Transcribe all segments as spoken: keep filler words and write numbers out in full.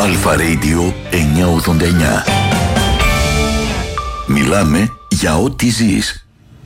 Αλφα Radio εννιακόσια ογδόντα εννιά. Μιλάμε για ό,τι ζεις.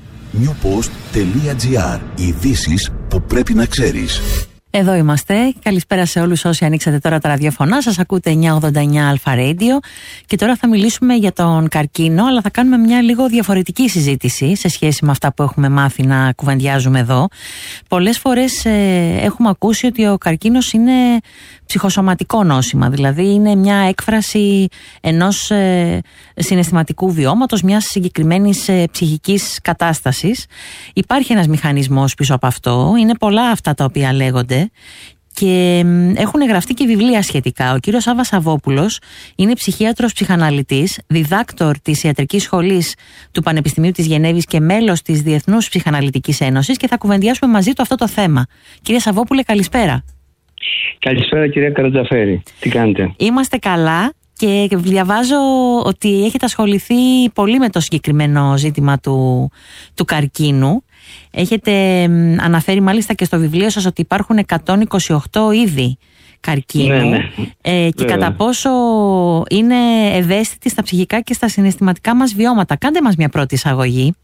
newpost.gr. Ειδήσεις που πρέπει να ξέρεις. Εδώ είμαστε. Καλησπέρα σε όλους όσοι ανοίξατε τώρα τα ραδιοφωνά σας. Ακούτε εννιακόσια ογδόντα εννιά Αλφα Radio. Και τώρα θα μιλήσουμε για τον καρκίνο, αλλά θα κάνουμε μια λίγο διαφορετική συζήτηση σε σχέση με αυτά που έχουμε μάθει να κουβεντιάζουμε εδώ. Πολλές φορές ε, έχουμε ακούσει ότι ο καρκίνος είναι ψυχοσωματικό νόσημα. Δηλαδή είναι μια έκφραση ενός ε, συναισθηματικού βιώματος, μιας συγκεκριμένης ε, ψυχικής κατάστασης. Υπάρχει ένας μηχανισμός πίσω από αυτό. Είναι πολλά αυτά τα οποία λέγονται. Και έχουν γραφτεί και βιβλία σχετικά. Ο κύριος Σάββας Σαββόπουλος είναι ψυχίατρος ψυχαναλυτής, διδάκτορ της Ιατρικής Σχολής του Πανεπιστημίου της Γενέβης και μέλος της Διεθνούς Ψυχαναλυτικής Ένωσης, και θα κουβεντιάσουμε μαζί του αυτό το θέμα. Κύριε Σαββόπουλε, καλησπέρα. Καλησπέρα κυρία Καρατζαφέρη. Τι κάνετε? Είμαστε καλά και διαβάζω ότι έχετε ασχοληθεί πολύ με το συγκεκριμένο ζήτημα του, του καρκίνου. Έχετε αναφέρει μάλιστα και στο βιβλίο σας ότι υπάρχουν εκατόν είκοσι οκτώ είδη καρκίνου. Ναι, ναι. Ε, και κατά πόσο είναι ευαίσθητοι στα ψυχικά και στα συναισθηματικά μας βιώματα. Κάντε μας μια πρώτη εισαγωγή.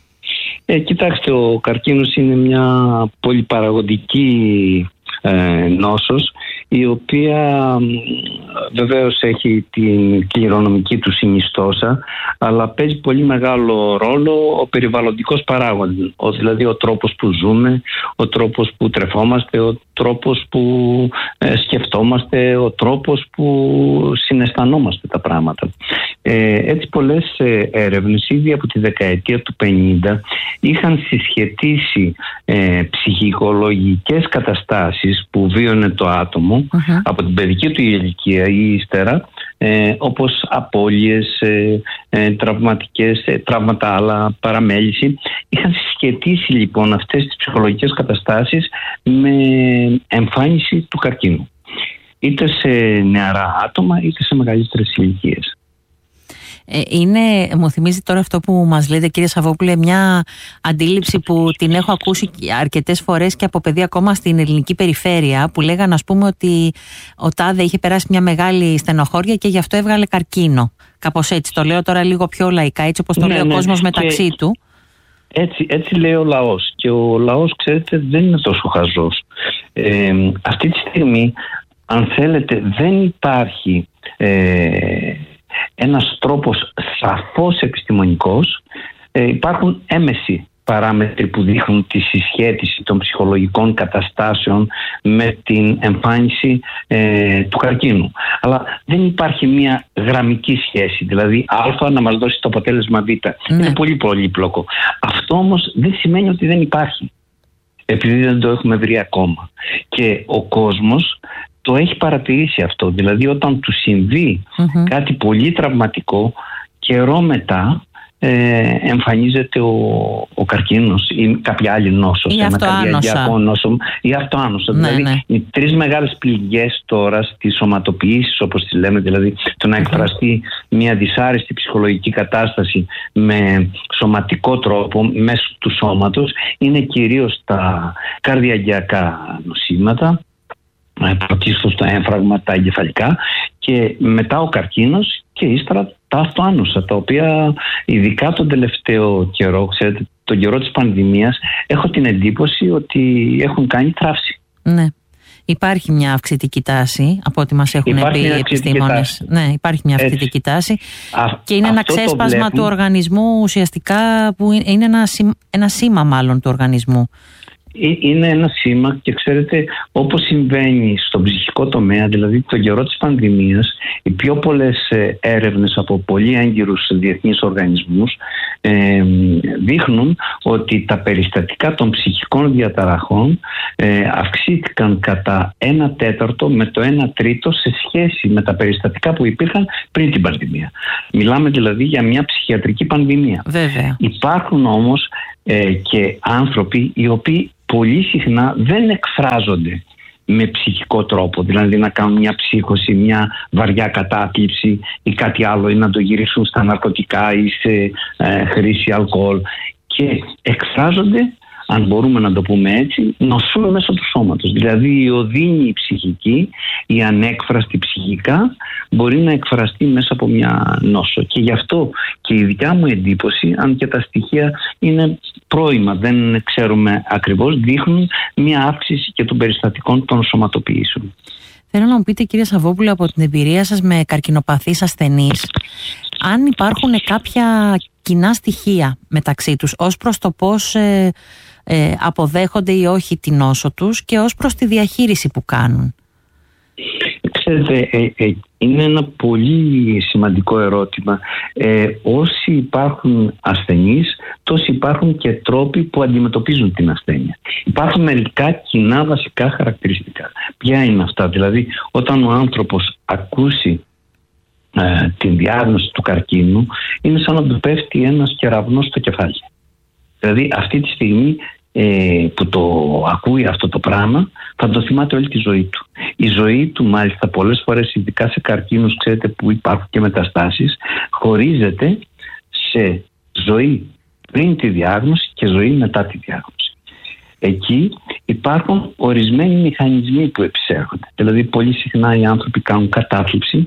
Ε, κοιτάξτε, ο καρκίνος είναι μια πολυπαραγωγική ε, νόσος, η οποία βεβαίως έχει την κληρονομική του συνιστόσα, αλλά παίζει πολύ μεγάλο ρόλο ο περιβαλλοντικός παράγοντας, ο, δηλαδή ο τρόπος που ζούμε, ο τρόπος που τρεφόμαστε, ο τρόπος που ε, σκεφτόμαστε, ο τρόπος που συναισθανόμαστε τα πράγματα. Ε, έτσι πολλές ε, έρευνες ήδη από τη δεκαετία του πενήντα είχαν συσχετίσει ε, ψυχικολογικές καταστάσεις που βίωνε το άτομο uh-huh. από την παιδική του ηλικία ή ύστερα, ε, όπως απώλειες, ε, ε, τραυματικές, ε, τραύματα άλλα, παραμέληση. Είχαν συσχετίσει λοιπόν αυτές τις ψυχολογικές καταστάσεις με εμφάνιση του καρκίνου, είτε σε νεαρά άτομα είτε σε μεγαλύτερες ηλικίες. Είναι, μου θυμίζει τώρα αυτό που μας λέτε, κύριε Σαββόπουλε, μια αντίληψη που την έχω ακούσει αρκετές φορές και από παιδί ακόμα στην ελληνική περιφέρεια, που λέγανε, ας πούμε, ότι ο τάδε είχε περάσει μια μεγάλη στενοχώρια και γι' αυτό έβγαλε καρκίνο. Κάπως έτσι το λέω τώρα, λίγο πιο λαϊκά, έτσι όπως το ναι, λέει ναι, ο κόσμος μεταξύ και... του. Έτσι, έτσι λέει ο λαός, και ο λαός, ξέρετε, δεν είναι τόσο χαζός. Ε, αυτή τη στιγμή, αν θέλετε, δεν υπάρχει ε, ένας τρόπος σαφώς επιστημονικός. Ε, υπάρχουν έμεση παράμετροι που δείχνουν τη συσχέτιση των ψυχολογικών καταστάσεων με την εμφάνιση ε, του καρκίνου. Αλλά δεν υπάρχει μια γραμμική σχέση, δηλαδή α να μας δώσει το αποτέλεσμα β. Ναι. Είναι πολύ πολύπλοκο. Αυτό όμως δεν σημαίνει ότι δεν υπάρχει, επειδή δεν το έχουμε βρει ακόμα. Και ο κόσμος το έχει παρατηρήσει αυτό. Δηλαδή όταν του συμβεί mm-hmm. κάτι πολύ τραυματικό, καιρό μετά ε, εμφανίζεται ο, ο καρκίνος ή κάποια άλλη νόσος, ένα καρδιακό νόσο ή αυτοάνωσα. Ναι, δηλαδή ναι. οι τρεις μεγάλες πληγές τώρα στις σωματοποιήσεις, όπως τις λέμε, δηλαδή το να εκφραστεί mm-hmm. μια δυσάρεστη ψυχολογική κατάσταση με σωματικό τρόπο μέσω του σώματος, είναι κυρίως τα καρδιακά νοσήματα, πρωτίστως το έμφραγμα, τα εγκεφαλικά, και μετά ο καρκίνος, και ύστερα τα αυτοάνωσα, τα οποία ειδικά τον τελευταίο καιρό, ξέρετε, τον καιρό της πανδημίας, έχω την εντύπωση ότι έχουν κάνει τράυση. Ναι. Υπάρχει μια αυξητική τάση, από ό,τι μας έχουν υπάρχει πει οι επιστήμονες. Ναι, υπάρχει μια αυξητική Έτσι. τάση. Α, και είναι ένα ξέσπασμα βλέπουν... του οργανισμού, ουσιαστικά, που είναι ένα, ένα σήμα μάλλον του οργανισμού. Είναι ένα σήμα, και ξέρετε, όπως συμβαίνει στον ψυχικό τομέα, δηλαδή τον καιρό της πανδημίας, οι πιο πολλές έρευνες από πολύ έγκυρους διεθνείς οργανισμούς ε, δείχνουν ότι τα περιστατικά των ψυχικών διαταραχών ε, αυξήθηκαν κατά ένα τέταρτο με το ένα τρίτο σε σχέση με τα περιστατικά που υπήρχαν πριν την πανδημία. Μιλάμε δηλαδή για μια ψυχιατρική πανδημία. Βέβαια. Υπάρχουν όμως ε, και άνθρωποι οι οποίοι πολύ συχνά δεν εκφράζονται με ψυχικό τρόπο, δηλαδή να κάνουν μια ψύχωση, μια βαριά κατάθλιψη ή κάτι άλλο, ή να το γυρίσουν στα ναρκωτικά ή σε ε, χρήση αλκοόλ, και εκφράζονται αν μπορούμε να το πούμε έτσι, νοσούμε μέσω του σώματος. Δηλαδή η οδύνη η ψυχική, η ανέκφραστη ψυχικά, μπορεί να εκφραστεί μέσα από μια νόσο. Και γι' αυτό και η δικιά μου εντύπωση, αν και τα στοιχεία είναι πρώιμα, δεν ξέρουμε ακριβώς, δείχνουν μια αύξηση και των περιστατικών των σωματοποιήσεων. Θέλω να μου πείτε, κύριε Σαββόπουλε, από την εμπειρία σας με καρκινοπαθείς ασθενείς, αν υπάρχουν κάποια κοινά στοιχεία μεταξύ τους ως προς το πώς ε, ε, αποδέχονται ή όχι την νόσο τους και ως προς τη διαχείριση που κάνουν. Ξέρετε, ε, ε, είναι ένα πολύ σημαντικό ερώτημα. Ε, όσοι υπάρχουν ασθενείς, τόσοι υπάρχουν και τρόποι που αντιμετωπίζουν την ασθένεια. Υπάρχουν μερικά κοινά βασικά χαρακτηριστικά. Ποια είναι αυτά? Δηλαδή, όταν ο άνθρωπος ακούσει ε, την διάγνωση του καρκίνου, είναι σαν να του πέφτει ένας κεραυνός στο κεφάλι. Δηλαδή, αυτή τη στιγμή Ε, που το ακούει αυτό το πράγμα, θα το θυμάται όλη τη ζωή του. Η ζωή του, μάλιστα, πολλές φορές, ειδικά σε καρκίνους, ξέρετε, που υπάρχουν και μεταστάσεις, χωρίζεται σε ζωή πριν τη διάγνωση και ζωή μετά τη διάγνωση. Εκεί υπάρχουν ορισμένοι μηχανισμοί που επισέρχονται. Δηλαδή, πολύ συχνά οι άνθρωποι κάνουν κατάθλιψη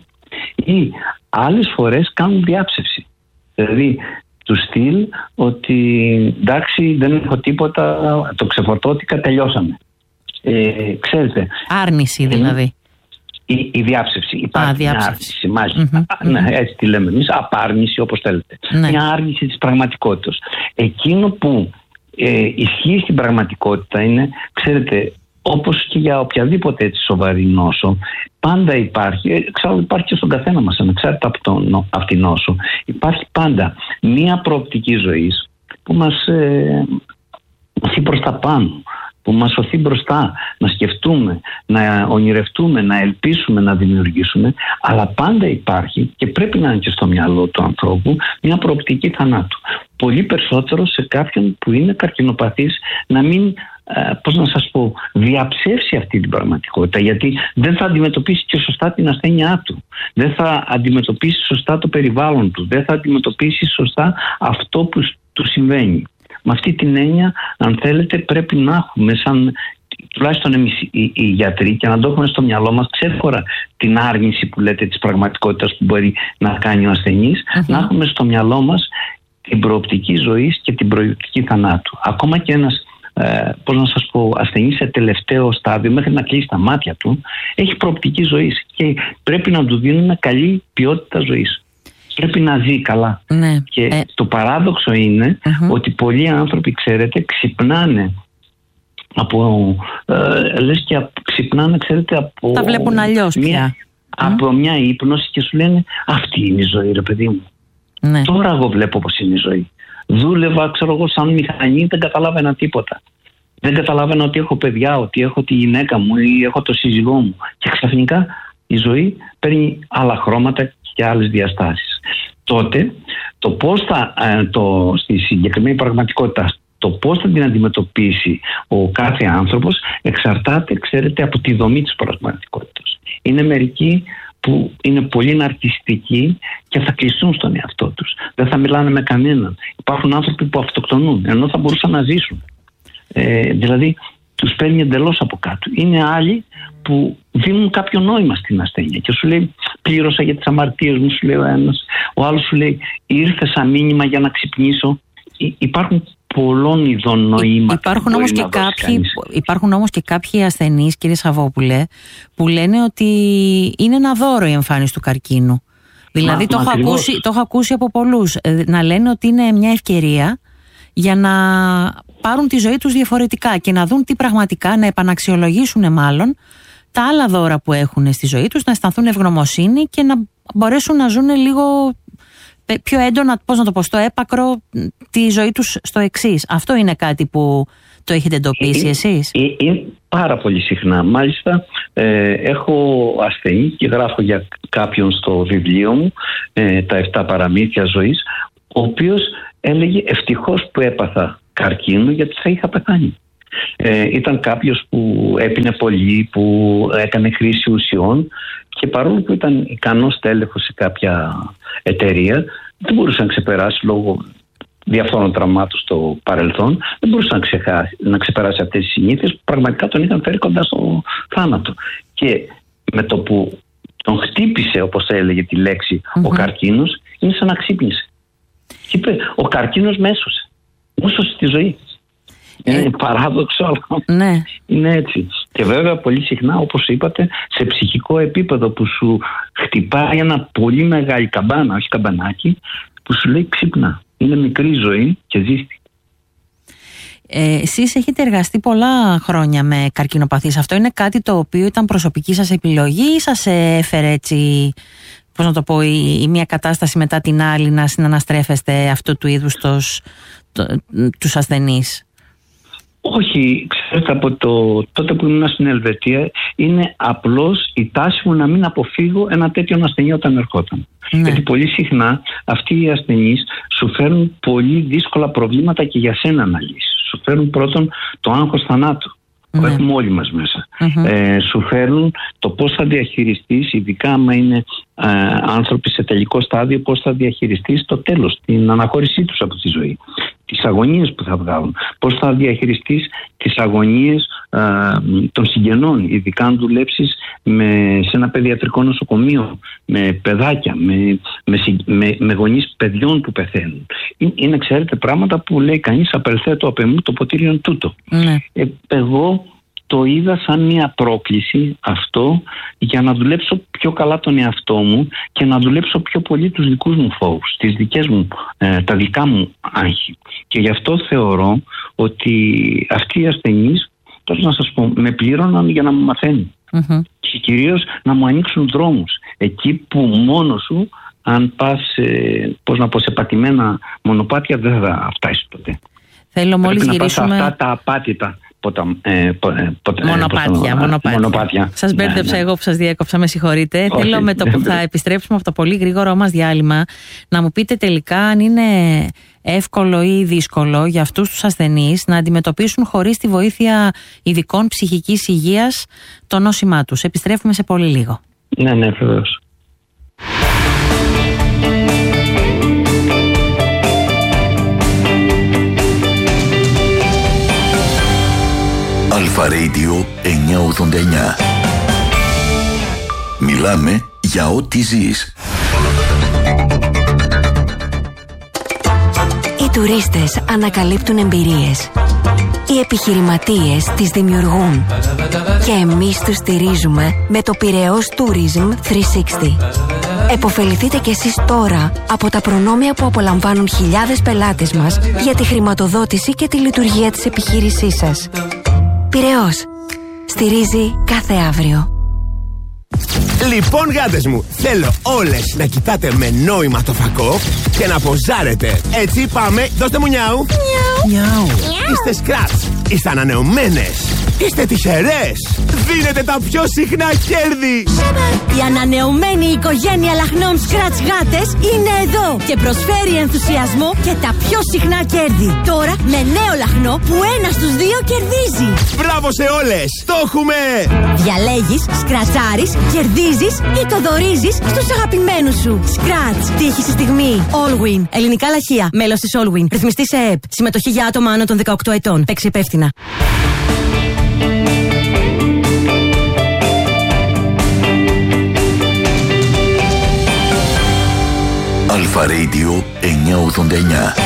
ή άλλες φορές κάνουν διάψευση. Δηλαδή, του στυλ ότι εντάξει, δεν έχω τίποτα, το ξεφορτώθηκα, τελειώσαμε. Ε, ξέρετε. Άρνηση δηλαδή. Η, η διάψευση. Υπάρχει Α, μια άρνηση, μάλιστα. Mm-hmm, ναι, έτσι τη λέμε εμείς, απάρνηση όπως θέλετε. Ναι. Μια άρνηση της πραγματικότητας. Εκείνο που ε, ισχύει στην πραγματικότητα είναι, ξέρετε, όπως και για οποιαδήποτε έτσι σοβαρή νόσο, πάντα υπάρχει, εξάλλου υπάρχει και στον καθένα μας, ανεξάρτητα από τον, αυτή νόσο, υπάρχει πάντα μία προοπτική ζωής που μας ε, οθεί προς τα πάνω, που μας οθεί μπροστά, να σκεφτούμε, να ονειρευτούμε, να ελπίσουμε, να δημιουργήσουμε, αλλά πάντα υπάρχει και πρέπει να είναι και στο μυαλό του ανθρώπου μια προοπτική θανάτου. Πολύ περισσότερο σε κάποιον που είναι καρκινοπαθής να μην, ε, πώς να σας πω, διαψεύσει αυτή την πραγματικότητα, γιατί δεν θα αντιμετωπίσει και σωστά την ασθένειά του, δεν θα αντιμετωπίσει σωστά το περιβάλλον του, δεν θα αντιμετωπίσει σωστά αυτό που του συμβαίνει. Με αυτή την έννοια, αν θέλετε, πρέπει να έχουμε σαν, τουλάχιστον εμείς οι, οι, οι γιατροί, και να το έχουμε στο μυαλό μας ξέχωρα την άρνηση που λέτε της πραγματικότητας που μπορεί να κάνει ο ασθενής, uh-huh. να έχουμε στο μυαλό μας την προοπτική ζωής και την προοπτική θανάτου. Ακόμα και ένας ε, πώς να σας πω, ασθενής σε τελευταίο στάδιο, μέχρι να κλείσει τα μάτια του, έχει προοπτική ζωής και πρέπει να του δίνουμε καλή ποιότητα ζωής. Πρέπει να ζει καλά. Ναι. Και ε... το παράδοξο είναι uh-huh. ότι πολλοί άνθρωποι, ξέρετε, ξυπνάνε από, ε, λες και ξυπνάνε, ξέρετε, από... Τα βλέπουν αλλιώς μια, πια. Από mm. μια ύπνωση και σου λένε αυτή είναι η ζωή, ρε παιδί μου. Ναι. Τώρα εγώ βλέπω πως είναι η ζωή. Δούλευα, ξέρω εγώ, σαν μηχανή, δεν καταλάβαινα τίποτα. Δεν καταλάβαινα ότι έχω παιδιά, ότι έχω τη γυναίκα μου ή έχω το σύζυγό μου. Και ξαφνικά η ζωή παίρνει άλλα χρώματα και άλλες διαστάσεις. Τότε το πώς θα, το, στη συγκεκριμένη πραγματικότητα, το πώς θα την αντιμετωπίσει ο κάθε άνθρωπος εξαρτάται, ξέρετε, από τη δομή της πραγματικότητας. Είναι μερικοί που είναι πολύ ναρκιστικοί και θα κλειστούν στον εαυτό τους. Δεν θα μιλάνε με κανέναν. Υπάρχουν άνθρωποι που αυτοκτονούν, ενώ θα μπορούσαν να ζήσουν. Ε, δηλαδή, τους παίρνει εντελώς από κάτω. Είναι άλλοι που δίνουν κάποιο νόημα στην ασθένεια και σου λέει πλήρωσα για τις αμαρτίες μου, σου λέει ο ένας. Ο άλλος σου λέει ήρθε σαν μήνυμα για να ξυπνήσω. Υ- υπάρχουν πολλών ειδών νοήματα. Υπάρχουν όμως, και κάποιοι, υπάρχουν όμως και κάποιοι ασθενείς, κύριε Σαββόπουλε, που λένε ότι είναι ένα δώρο η εμφάνιση του καρκίνου. Δηλαδή μα, το, έχω ακούσει, το έχω ακούσει από πολλούς να λένε ότι είναι μια ευκαιρία για να πάρουν τη ζωή τους διαφορετικά και να δουν τι πραγματικά, να επαναξιολογήσουν μάλλον τα άλλα δώρα που έχουν στη ζωή τους, να αισθανθούν ευγνωμοσύνη και να μπορέσουν να ζουν λίγο πιο έντονα, πώς να το πω, στο έπακρο τη ζωή τους στο εξής. Αυτό είναι κάτι που το έχετε εντοπίσει εσείς? Είναι, είναι πάρα πολύ συχνά. Μάλιστα ε, έχω ασθενή και γράφω για κάποιον στο βιβλίο μου ε, τα επτά παραμύθια ζωής, ο οποίος έλεγε ευτυχώς που έπαθα καρκίνο γιατί θα είχα πεθάνει. Ε, ήταν κάποιος που έπινε πολύ, που έκανε χρήση ουσιών και παρόλο που ήταν ικανός τέλεχος σε κάποια εταιρεία δεν μπορούσε να ξεπεράσει λόγω διαφόρων τραυμάτων στο παρελθόν, δεν μπορούσε να, ξεχάσει, να ξεπεράσει αυτές τις συνήθειες που πραγματικά τον είχαν φέρει κοντά στο θάνατο. Και με το που τον χτύπησε, όπως έλεγε τη λέξη, mm-hmm. ο καρκίνος, είναι σαν να ξύπνησε. Και είπε, ο καρκίνος με έσωσε. Μου έσωσε τη ζωή. Είναι ε, παράδοξο, αλλά ναι. είναι έτσι. Και βέβαια πολύ συχνά, όπως είπατε, σε ψυχικό επίπεδο που σου χτυπάει ένα πολύ μεγάλη καμπάνα, όχι καμπανάκι, που σου λέει ξύπνα. Είναι μικρή ζωή και ζήστη. Ε, εσείς έχετε εργαστεί πολλά χρόνια με καρκινοπαθείς. Αυτό είναι κάτι το οποίο ήταν προσωπική σας επιλογή ή σας έφερε έτσι, πώς να το πω, η, η μία κατάσταση μετά την άλλη να συναναστρέφεστε αυτού του είδους τους, το, τους ασθενείς? Όχι, ξέρετε, από το, τότε που ήμουν στην Ελβετία είναι απλώς η τάση μου να μην αποφύγω ένα τέτοιο ασθενή όταν ερχόταν. Ναι. Γιατί πολύ συχνά αυτοί οι ασθενείς σου φέρνουν πολύ δύσκολα προβλήματα και για σένα να λύσεις. Σου φέρνουν πρώτον το άγχος θανάτου. Που ναι. έχουμε όλοι μας μέσα. Mm-hmm. Ε, σου φέρνουν το πώς θα διαχειριστείς, ειδικά άμα είναι ε, άνθρωποι σε τελικό στάδιο, πώς θα διαχειριστείς το τέλος, την αναχώρησή τους από τη ζωή, τις αγωνίες που θα βγάλουν, πώς θα διαχειριστείς τις αγωνίες ε, των συγγενών, ειδικά αν δουλέψεις με, σε ένα παιδιατρικό νοσοκομείο, με παιδάκια, με, με, με, με γονείς παιδιών που πεθαίνουν. Είναι, είναι ξέρετε, πράγματα που λέει κανείς, απελθέτω απ' εμού το ποτήριον τούτο. Mm. Ε, εγώ το είδα σαν μια πρόκληση αυτό για να δουλέψω πιο καλά τον εαυτό μου και να δουλέψω πιο πολύ τους δικούς μου φόβους, τις δικές μου, ε, τα δικά μου άγχη. Και γι' αυτό θεωρώ ότι αυτοί οι ασθενείς, πώς να σας πω, με πλήρωναν για να μου μαθαίνουν. Mm-hmm. Και κυρίως να μου ανοίξουν δρόμους. Εκεί που μόνο σου, αν πας ε, πώς να πω, σε πατημένα μονοπάτια, δεν θα φτάσεις ποτέ. Θέλω μόλις γυρίσουμε... να πας αυτά τα απάτητα ποτα, ε, ποτα, μονοπάτια, ε, μονοπάτια. μονοπάτια. Σας μπέρδεψα ναι, ναι. εγώ που σας διέκοψα, με συγχωρείτε. Όχι, Θέλω με το που θα επιστρέψουμε από το πολύ γρήγορο μας διάλειμμα να μου πείτε τελικά αν είναι εύκολο ή δύσκολο για αυτούς τους ασθενείς να αντιμετωπίσουν χωρίς τη βοήθεια ειδικών ψυχικής υγείας το νόσημά τους. Επιστρέφουμε σε πολύ λίγο. Ναι, ναι, βεβαίως. Αλφα Radio εννιακόσια ογδόντα εννιά. Μιλάμε για ό,τι ζεις. Οι τουρίστες ανακαλύπτουν εμπειρίες. Οι επιχειρηματίες τις δημιουργούν. Και εμείς τους στηρίζουμε με το Πειραιώς Tourism τριακόσια εξήντα. Εποφεληθείτε κι εσείς τώρα από τα προνόμια που απολαμβάνουν χιλιάδες πελάτες μας για τη χρηματοδότηση και τη λειτουργία της επιχείρησής σας. Πειραιώς. Στηρίζει κάθε αύριο. Λοιπόν, γάτες μου, θέλω όλες να κοιτάτε με νόημα το φακό και να ποζάρετε. Έτσι πάμε, δώστε μου νιάου. Νιάου. Είστε σκράτς, είστε ανανεωμένες, είστε τυχερές. Δίνετε τα πιο συχνά κέρδη. Η ανανεωμένη οικογένεια λαχνών Scratch γάτες είναι εδώ και προσφέρει ενθουσιασμό και τα πιο συχνά κέρδη. Τώρα με νέο λαχνό που ένα στους δύο κερδίζει. Μπράβο σε όλες, το έχουμε. Διαλέγεις, σκρατσάρεις, κερδίζεις ή το δωρίζεις στους αγαπημένους σου. Scratch, τύχη στη στιγμή. Allwin, ελληνικά λαχεία, μέλος της Allwin. Ρυθμιστή σε ΕΕΠ. Συμμετοχή για άτομα άνω των δεκαοκτώ ετών. Παίξει υπεύθυνα. Αλφα Radio εννιακόσια ογδόντα εννιά.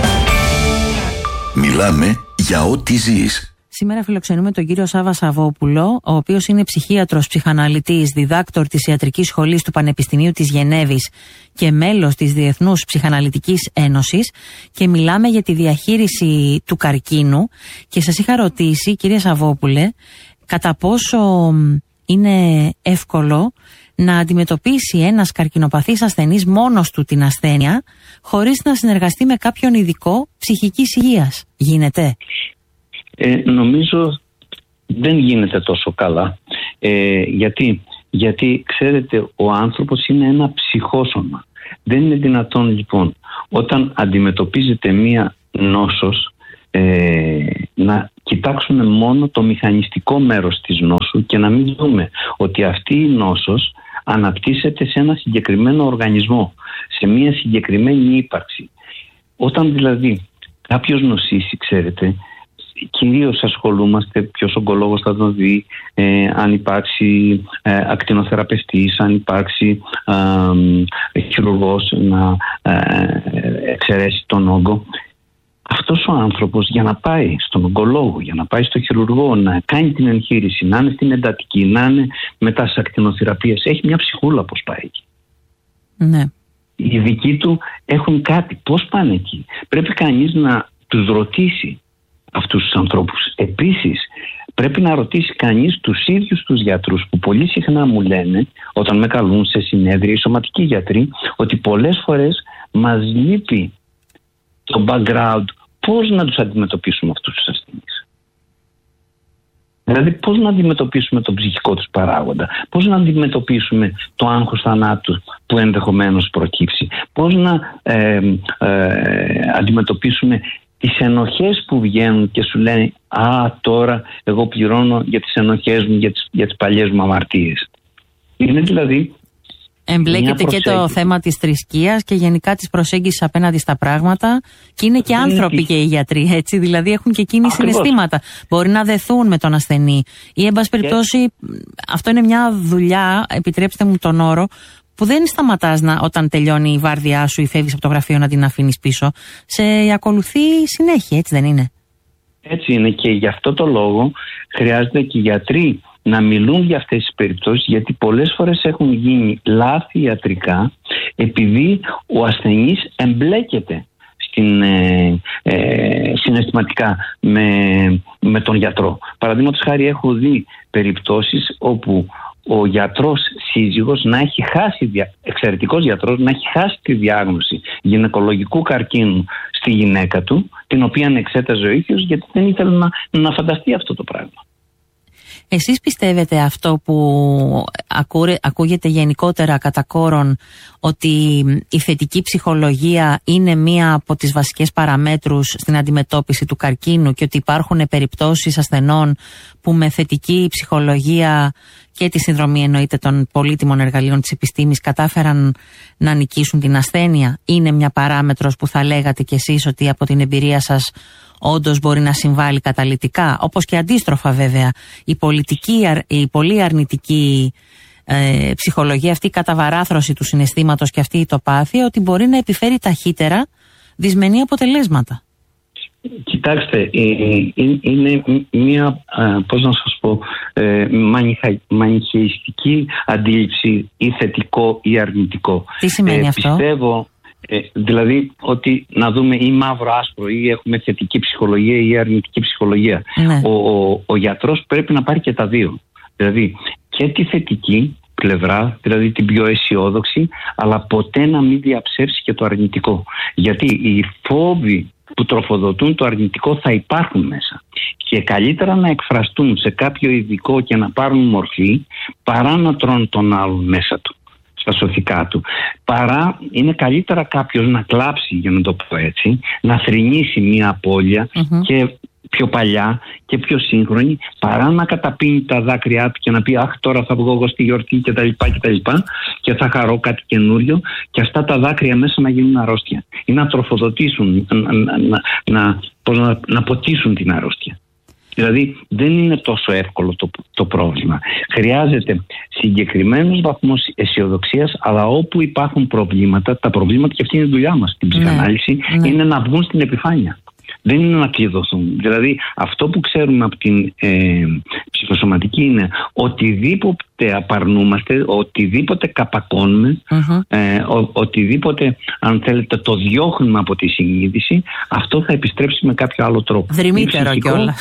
Μιλάμε για ό,τι ζεις. Σήμερα φιλοξενούμε τον κύριο Σάβα Σαββόπουλο, ο οποίος είναι ψυχίατρος, ψυχαναλυτής, διδάκτορ της Ιατρικής Σχολής του Πανεπιστημίου της Γενέβης και μέλος της Διεθνούς Ψυχαναλυτικής Ένωσης, και μιλάμε για τη διαχείριση του καρκίνου. Και σας είχα ρωτήσει, κύριε Σαββόπουλε, κατά πόσο είναι εύκολο να αντιμετωπίσει ένας καρκινοπαθής ασθενής μόνος του την ασθένεια, χωρίς να συνεργαστεί με κάποιον ειδικό ψυχικής υγείας. Γίνεται? Ε, νομίζω δεν γίνεται τόσο καλά. Ε, γιατί, γιατί ξέρετε, ο άνθρωπος είναι ένα ψυχόσωμα. Δεν είναι δυνατόν λοιπόν όταν αντιμετωπίζεται μία νόσος ε, να κοιτάξουμε μόνο το μηχανιστικό μέρος της νόσου και να μην δούμε ότι αυτή η νόσος αναπτύσσεται σε ένα συγκεκριμένο οργανισμό, σε μία συγκεκριμένη ύπαρξη. Όταν δηλαδή κάποιος νοσήσει, ξέρετε, κυρίως ασχολούμαστε, ποιος ογκολόγος θα τον δει, ε, αν υπάρξει ε, ακτινοθεραπευτής, αν υπάρξει ε, χειρουργός να ε, εξαιρέσει τον όγκο. Αυτός ο άνθρωπος για να πάει στον ογκολόγο, για να πάει στο χειρουργό, να κάνει την εγχείρηση, να είναι στην εντατική, να είναι μετά στις ακτινοθεραπείες, έχει μια ψυχούλα πώς πάει εκεί. Ναι. Οι δικοί του έχουν κάτι, πώς πάνε εκεί. Πρέπει κανείς να τους ρωτήσει αυτούς τους ανθρώπους. Επίσης, πρέπει να ρωτήσει κανείς τους ίδιους τους γιατρούς, που πολύ συχνά μου λένε, όταν με καλούν σε συνέδρια οι σωματικοί γιατροί, ότι πολλές φορές μας λείπει το background, πώς να τους αντιμετωπίσουμε αυτούς τους ασθενείς. Δηλαδή πώς να αντιμετωπίσουμε τον ψυχικό τους παράγοντα, πώς να αντιμετωπίσουμε το άγχος θανάτου που ενδεχομένως προκύψει, πώς να ε, ε, αντιμετωπίσουμε τις ενοχές που βγαίνουν και σου λένε «Α, τώρα εγώ πληρώνω για τις ενοχές μου, για τις, για τις παλιές μου αμαρτίες». Είναι δηλαδή... Εμπλέκεται και το θέμα της θρησκείας και γενικά της προσέγγισης απέναντι στα πράγματα, και είναι και άνθρωποι είναι... και οι γιατροί, έτσι, δηλαδή έχουν και εκείνοι συναισθήματα. Μπορεί να δεθούν με τον ασθενή ή, εν πάση περιπτώσει, και... αυτό είναι μια δουλειά, επιτρέψτε μου τον όρο, που δεν σταματάς να, όταν τελειώνει η βάρδιά σου ή φεύγεις από το γραφείο να την αφήνεις πίσω. Σε ακολουθεί συνέχεια, έτσι δεν είναι? Έτσι είναι, και γι' αυτό το λόγο χρειάζεται και οι γιατροί να μιλούν για αυτές τις περιπτώσεις, γιατί πολλές φορές έχουν γίνει λάθη ιατρικά επειδή ο ασθενής εμπλέκεται στην, ε, ε, συναισθηματικά με, με τον γιατρό. Παραδείγματος χάρη, έχω δει περιπτώσεις όπου ο γιατρός σύζυγος να έχει χάσει, εξαιρετικός γιατρός, να έχει χάσει τη διάγνωση γυναικολογικού καρκίνου στη γυναίκα του, την οποία εξέταζε ο ίδιος, γιατί δεν ήθελε να, να φανταστεί αυτό το πράγμα. Εσείς πιστεύετε αυτό που ακούρε, ακούγεται γενικότερα κατά κόρον, ότι η θετική ψυχολογία είναι μία από τις βασικές παραμέτρους στην αντιμετώπιση του καρκίνου και ότι υπάρχουν περιπτώσεις ασθενών που με θετική ψυχολογία και τη συνδρομή εννοείται των πολύτιμων εργαλείων της επιστήμης κατάφεραν να νικήσουν την ασθένεια? Είναι μια παράμετρος που θα λέγατε κι εσείς ότι από την εμπειρία σας όντως μπορεί να συμβάλλει καταλυτικά, όπως και αντίστροφα βέβαια η, πολιτική, η πολύ αρνητική ε, ψυχολογία, αυτή η καταβαράθρωση του συναισθήματος και αυτή η τοπάθεια, ότι μπορεί να επιφέρει ταχύτερα δυσμενή αποτελέσματα? Κοιτάξτε, είναι μια, πώς να σας πω, μανιχεϊστική αντίληψη, ή θετικό ή αρνητικό. Τι σημαίνει ε, αυτό? Πιστεύω, ε, δηλαδή, ότι να δούμε ή μαύρο άσπρο, ή έχουμε θετική ψυχολογία ή αρνητική ψυχολογία. Ναι. Ο, ο, ο γιατρός πρέπει να πάρει και τα δύο. Δηλαδή και τη θετική πλευρά, δηλαδή την πιο αισιόδοξη, αλλά ποτέ να μην διαψεύσει και το αρνητικό. Γιατί οι φόβοι που τροφοδοτούν το αρνητικό θα υπάρχουν μέσα, και καλύτερα να εκφραστούν σε κάποιο ειδικό και να πάρουν μορφή, παρά να τρώνε τον άλλον μέσα του, στα σωθικά του. Παρά είναι καλύτερα κάποιος να κλάψει, για να το πω έτσι, να θρηνήσει μια απώλεια mm-hmm. και πιο παλιά και πιο σύγχρονη, παρά να καταπίνει τα δάκρυά του και να πει «Αχ, τώρα θα βγω εγώ στη γιορτή» και τα λοιπά και τα λοιπά, και θα χαρώ κάτι καινούριο, και αυτά τα δάκρυα μέσα να γίνουν αρρώστια ή να τροφοδοτήσουν, να, να, να, πώς να, να ποτίσουν την αρρώστια. Δηλαδή δεν είναι τόσο εύκολο το, το πρόβλημα. Χρειάζεται συγκεκριμένους βαθμούς αισιοδοξίας, αλλά όπου υπάρχουν προβλήματα, τα προβλήματα, και αυτή είναι η δουλειά μας στην ψυχανάλυση, ναι, είναι ναι. να βγουν στην επιφάνεια. Δεν είναι να κλειδωθούν. Δηλαδή αυτό που ξέρουμε από την ε, ψυχοσωματική είναι οτιδήποτε απαρνούμαστε, οτιδήποτε καπακώνουμε, uh-huh. ε, ο, οτιδήποτε, αν θέλετε, το διώχνουμε από τη συνείδηση, αυτό θα επιστρέψει με κάποιο άλλο τρόπο. Δρυμύτερο κιόλα.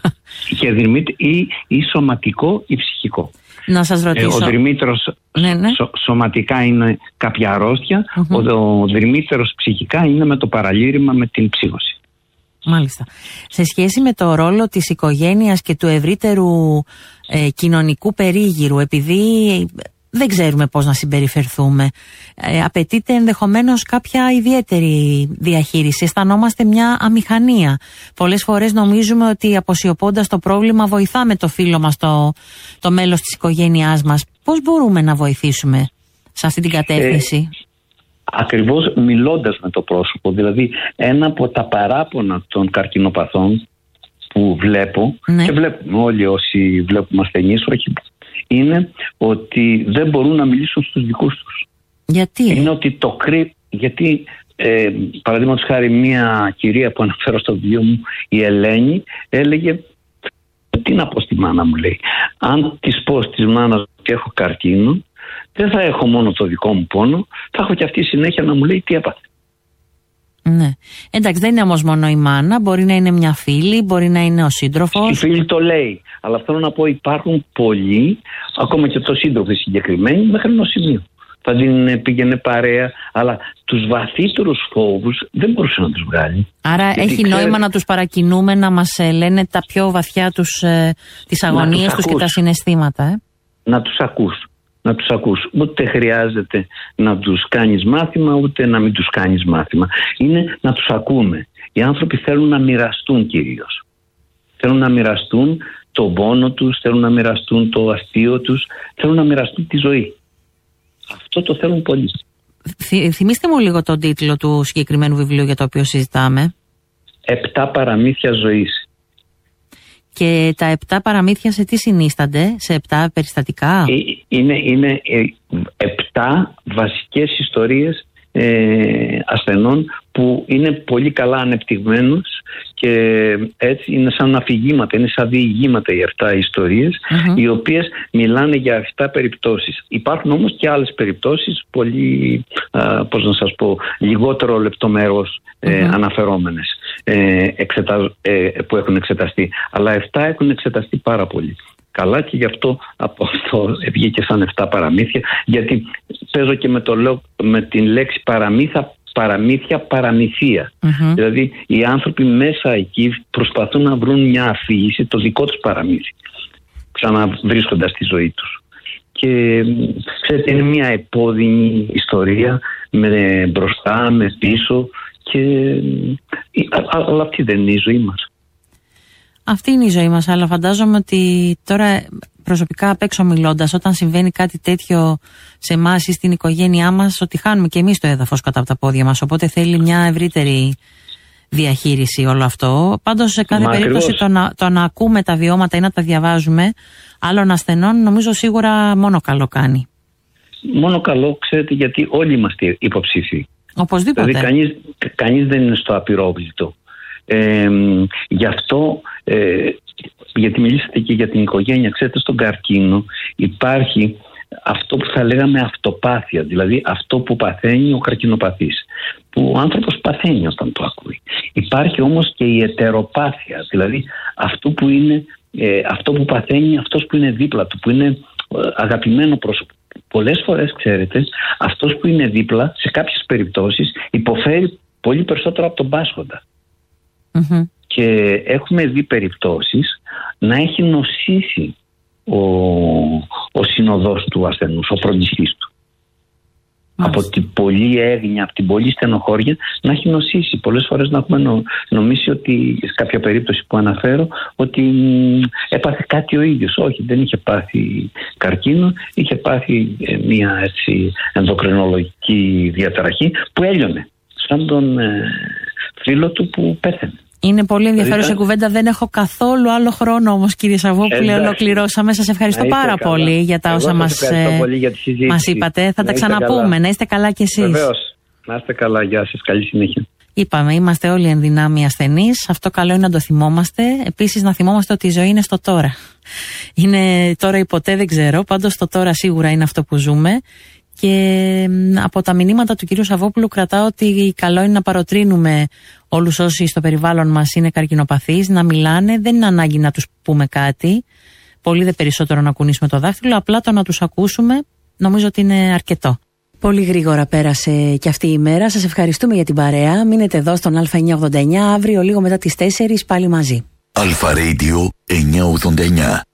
Και δρυμύτερο, ή, ή σωματικό ή ψυχικό. Να σας ρωτήσω. Ε, ο δρυμύτερος ναι, ναι. Σω, σωματικά είναι κάποια αρρώστια, uh-huh. ο, ο δρυμύτερος ψυχικά είναι με το παραλήρημα, με την ψύχωση. Μάλιστα. Σε σχέση με το ρόλο της οικογένειας και του ευρύτερου ε, κοινωνικού περίγυρου, επειδή δεν ξέρουμε πώς να συμπεριφερθούμε, ε, απαιτείται ενδεχομένως κάποια ιδιαίτερη διαχείριση. Αισθανόμαστε μια αμηχανία. Πολλές φορές νομίζουμε ότι αποσιωπώντας το πρόβλημα βοηθάμε το φίλο μας, το, το μέλος της οικογένειάς μας. Πώς μπορούμε να βοηθήσουμε σε αυτή την κατεύθυνση? Ε... ακριβώς μιλώντας με το πρόσωπο. Δηλαδή ένα από τα παράπονα των καρκινοπαθών που βλέπω, ναι. και βλέπουμε όλοι όσοι βλέπουμε ασθενείς, όχι, είναι ότι δεν μπορούν να μιλήσουν στους δικούς τους. Γιατί? Είναι ότι το κρύ... Γιατί ε, παραδείγματος χάρη μια κυρία που αναφέρω στο βιβλίο μου, η Ελένη, έλεγε τι να πω στη μάνα μου, λέει. Αν της πω στη μάνα ότι έχω καρκίνο, δεν θα έχω μόνο το δικό μου πόνο, θα έχω και αυτή συνέχεια να μου λέει τι έπαθε. Ναι. Εντάξει, δεν είναι όμως μόνο η μάνα, μπορεί να είναι μια φίλη, μπορεί να είναι ο σύντροφος. Η φίλη το λέει, αλλά θέλω να πω υπάρχουν πολλοί, ακόμα και το σύντροφο συγκεκριμένοι, μέχρι ενός σημείου. Θα την πήγαινε παρέα, αλλά τους βαθύτερους φόβους δεν μπορούσε να τους βγάλει. Άρα γιατί έχει ξέρετε, νόημα να τους παρακινούμε να μας ε, λένε τα πιο βαθιά τους, ε, τις αγωνίες τους και τα συναισθήματα. Ε? Να τους ακούς. Να τους ακούς. Ούτε χρειάζεται να τους κάνεις μάθημα, ούτε να μην τους κάνεις μάθημα. Είναι να τους ακούμε. Οι άνθρωποι θέλουν να μοιραστούν κυρίως. Θέλουν να μοιραστούν τον πόνο τους, θέλουν να μοιραστούν το αστείο τους, θέλουν να μοιραστούν τη ζωή. Αυτό το θέλουν πολύ. Θυ, θυμίστε μου λίγο τον τίτλο του συγκεκριμένου βιβλίου για το οποίο συζητάμε. Επτά παραμύθια ζωής. Και τα επτά παραμύθια σε τι συνίστανται, σε επτά περιστατικά? Είναι, είναι επτά βασικές ιστορίες ε, ασθενών που είναι πολύ καλά ανεπτυγμένους και έτσι είναι σαν αφηγήματα, είναι σαν διηγήματα οι επτά ιστορίες, mm-hmm. οι οποίες μιλάνε για επτά περιπτώσεις. Υπάρχουν όμως και άλλες περιπτώσεις πολύ, α, πώς να σας πω, λιγότερο λεπτομερώς ε, mm-hmm. αναφερόμενες ε, εξετα, ε, που έχουν εξεταστεί. Αλλά επτά έχουν εξεταστεί πάρα πολύ καλά και γι' αυτό από αυτό βγήκε σαν επτά παραμύθια, γιατί παίζω και με, το, με την λέξη παραμύθα, παραμύθια, παραμυθία. Mm-hmm. Δηλαδή οι άνθρωποι μέσα εκεί προσπαθούν να βρουν μια αφήγηση, το δικό τους παραμύθι, ξαναβρίσκοντας τη ζωή τους. Και ξέρετε, είναι μια επώδυνη ιστορία με μπροστά, με πίσω, και αλλά αυτή δεν είναι η ζωή μας. Αυτή είναι η ζωή μας, αλλά φαντάζομαι ότι τώρα προσωπικά απ' έξω μιλώντας, όταν συμβαίνει κάτι τέτοιο σε εμάς ή στην οικογένειά μας, ότι χάνουμε και εμείς το έδαφος κατά από τα πόδια μας, οπότε θέλει μια ευρύτερη διαχείριση όλο αυτό. Πάντως σε κάθε Μα περίπτωση το να, το να ακούμε τα βιώματα ή να τα διαβάζουμε άλλων ασθενών, νομίζω σίγουρα μόνο καλό κάνει. Μόνο καλό, ξέρετε, γιατί όλοι είμαστε υποψήφοι. Οπωσδήποτε. Δηλαδή κανείς, κανείς δεν είναι στο απειρόβλητο. Ε, γι' αυτό, ε, γιατί μιλήσατε και για την οικογένεια, ξέρετε, στον καρκίνο υπάρχει αυτό που θα λέγαμε αυτοπάθεια, δηλαδή αυτό που παθαίνει ο καρκινοπαθής, που ο άνθρωπος παθαίνει όταν το ακούει. Υπάρχει όμως και η ετεροπάθεια, δηλαδή αυτό που, είναι, ε, αυτό που παθαίνει αυτός που είναι δίπλα του, που είναι ε, αγαπημένο πρόσωπο. Πολλές φορές, ξέρετε, αυτός που είναι δίπλα σε κάποιες περιπτώσεις υποφέρει πολύ περισσότερο από τον πάσχοντα. Mm-hmm. Και έχουμε δει περιπτώσεις να έχει νοσήσει ο, ο συνοδός του ασθενούς, ο φροντιστής του. Mm-hmm. Από την πολλή έγνοια, από την πολλή στενοχώρια να έχει νοσήσει. Πολλές φορές να έχουμε νο, νομίσει ότι, σε κάποια περίπτωση που αναφέρω, ότι μ, έπαθε κάτι ο ίδιος. Όχι, δεν είχε πάθει καρκίνο, είχε πάθει ε, μια έτσι ενδοκρινολογική διαταραχή που έλειωνε σαν τον ε, φίλο του που πέθανε. Είναι πολύ ενδιαφέρουσα δηλαδή, κουβέντα. Δεν έχω καθόλου άλλο χρόνο όμως, κύριε Σαββόπουλε. Ολοκληρώσαμε. Σας ευχαριστώ πάρα καλά. πολύ για τα Εγώ όσα μας, ε, μας είπατε. Θα να τα ξαναπούμε. Καλά. Να είστε καλά κι εσείς. Βεβαίως. Να είστε καλά. Γεια σας. Καλή συνέχεια. Είπαμε, είμαστε όλοι εν δυνάμει ασθενείς. Αυτό καλό είναι να το θυμόμαστε. Επίσης, να θυμόμαστε ότι η ζωή είναι στο τώρα. Είναι τώρα ή ποτέ, δεν ξέρω. Πάντως, το τώρα σίγουρα είναι αυτό που ζούμε. Και από τα μηνύματα του κυρίου Σαββόπουλου κρατάω ότι καλό είναι να παροτρύνουμε όλους όσοι στο περιβάλλον μας είναι καρκινοπαθείς να μιλάνε. Δεν είναι ανάγκη να τους πούμε κάτι, πολύ δε περισσότερο να κουνήσουμε το δάχτυλο, απλά το να τους ακούσουμε νομίζω ότι είναι αρκετό. Πολύ γρήγορα πέρασε και αυτή η μέρα. Σας ευχαριστούμε για την παρέα. Μείνετε εδώ στον Α εννιακόσια ογδόντα εννιά, αύριο λίγο μετά τις τέσσερις πάλι μαζί. Αλφα Radio εννιακόσια ογδόντα εννιά.